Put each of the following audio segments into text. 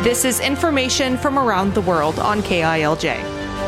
This is information from around the world on KILJ.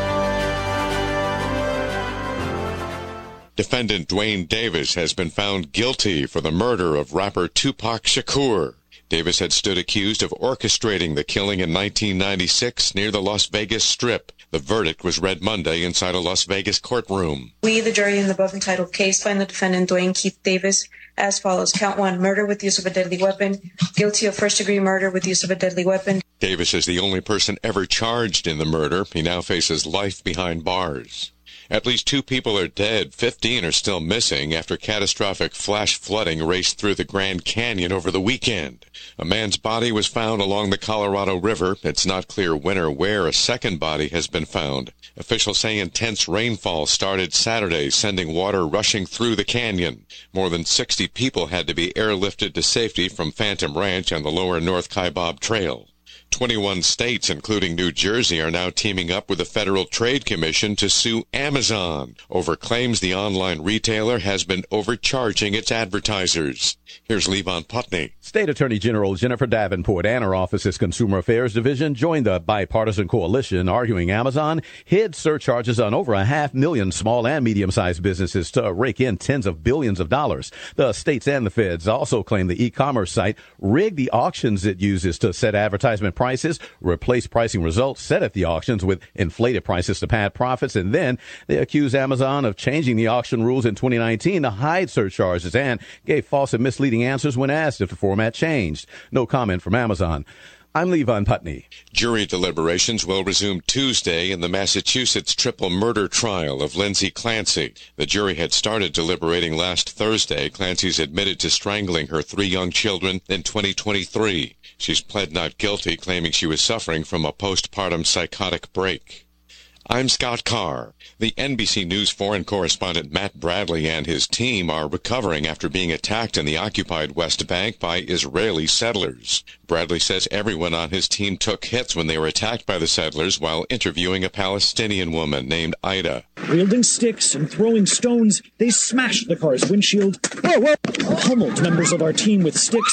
Defendant Dwayne Davis has been found guilty for the murder of rapper Tupac Shakur. Davis had stood accused of orchestrating the killing in 1996 near the Las Vegas Strip. The verdict was read Monday inside a Las Vegas courtroom. We, the jury in the above entitled case, find the defendant Dwayne Keith Davis as follows. Count 1, murder with use of a deadly weapon. Guilty of first-degree murder with use of a deadly weapon. Davis is the only person ever charged in the murder. He now faces life behind bars. At least 2 people are dead. 15 are still missing after catastrophic flash flooding raced through the Grand Canyon over the weekend. A man's body was found along the Colorado River. It's not clear when or where a second body has been found. Officials say intense rainfall started Saturday, sending water rushing through the canyon. More than 60 people had to be airlifted to safety from Phantom Ranch on the lower North Kaibab Trail. 21 states, including New Jersey, are now teaming up with the Federal Trade Commission to sue Amazon over claims the online retailer has been overcharging its advertisers. Here's Levon Putney. State Attorney General Jennifer Davenport and her office's Consumer Affairs Division joined the bipartisan coalition arguing Amazon hid surcharges on over 500,000 small and medium-sized businesses to rake in tens of billions of dollars. The states and the feds also claim the e-commerce site rigged the auctions it uses to set advertisement prices, replace pricing results set at the auctions with inflated prices to pad profits, and then they accuse Amazon of changing the auction rules in 2019 to hide surcharges and gave false and misleading answers when asked if the format changed. No comment from Amazon. I'm Levon Putney. Jury deliberations will resume Tuesday in the Massachusetts triple murder trial of Lindsay Clancy. The jury had started deliberating last Thursday. Clancy's admitted to strangling her 3 young children in 2023. She's pled not guilty, claiming she was suffering from a postpartum psychotic break. I'm Scott Carr. The NBC News foreign correspondent Matt Bradley and his team are recovering after being attacked in the occupied West Bank by Israeli settlers. Bradley says everyone on his team took hits when they were attacked by the settlers while interviewing a Palestinian woman named Ida. Wielding sticks and throwing stones, they smashed the car's windshield, pummeled members of our team with sticks,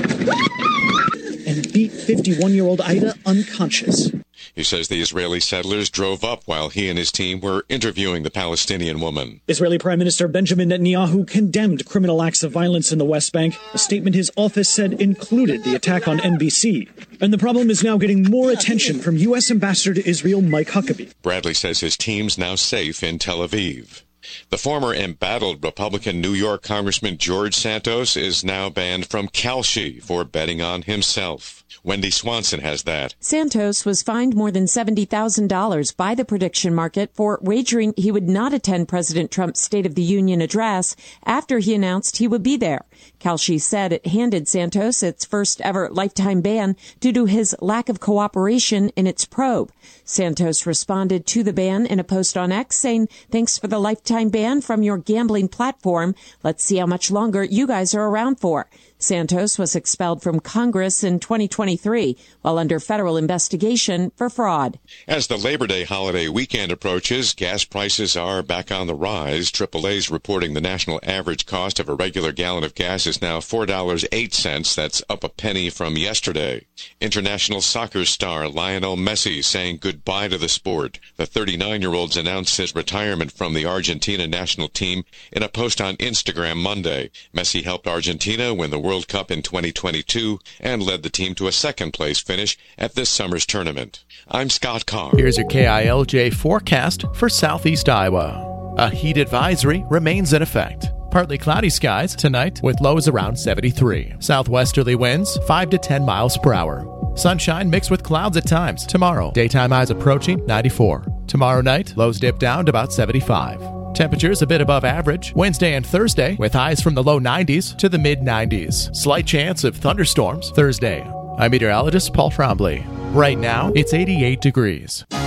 and beat 51-year-old Ida unconscious. He says the Israeli settlers drove up while he and his team were interviewing the Palestinian woman. Israeli Prime Minister Benjamin Netanyahu condemned criminal acts of violence in the West Bank, a statement his office said included the attack on NBC. And the problem is now getting more attention from U.S. Ambassador to Israel Mike Huckabee. Bradley says his team's now safe in Tel Aviv. The former embattled Republican New York Congressman George Santos is now banned from Kalshi for betting on himself. Wendy Swanson has that. Santos was fined more than $70,000 by the prediction market for wagering he would not attend President Trump's State of the Union address after he announced he would be there. Kalshi said it handed Santos its first ever lifetime ban due to his lack of cooperation in its probe. Santos responded to the ban in a post on X saying, "Thanks for the lifetime ban from your gambling platform. Let's see how much longer you guys are around for." Santos was expelled from Congress in 2023 while under federal investigation for fraud. As the Labor Day holiday weekend approaches, gas prices are back on the rise. AAA's reporting the national average cost of a regular gallon of gas is now $4.08. That's up a penny from yesterday. International soccer star Lionel Messi saying goodbye to the sport. The 39-year-old's announced his retirement from the Argentina national team in a post on Instagram Monday. Messi helped Argentina win the World Cup in 2022 and led the team to a second-place finish at this summer's tournament. I'm Scott Carr. Here's your KILJ forecast for southeast Iowa. A heat advisory remains in effect. Partly cloudy skies tonight with lows around 73. Southwesterly winds 5 to 10 miles per hour. Sunshine mixed with clouds at times. Tomorrow, daytime highs approaching 94. Tomorrow night, lows dip down to about 75. Temperatures a bit above average Wednesday and Thursday with highs from the low 90s to the mid 90s. Slight chance of thunderstorms Thursday. I'm meteorologist Paul Trombley. Right now, it's 88 degrees.